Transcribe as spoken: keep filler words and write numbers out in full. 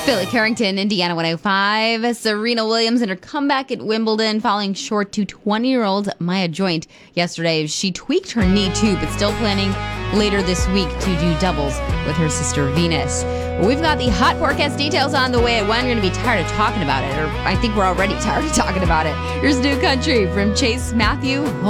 Billy Carrington, Indiana one oh five. Serena Williams and her comeback at Wimbledon, falling short to twenty-year-old Maya Joint yesterday. She tweaked her knee too, but still planning later this week to do doubles with her sister Venus. We've got the hot forecast details on the way at one. You're going to be tired of talking about it, or I think we're already tired of talking about it. Here's New Country from Chase Matthew.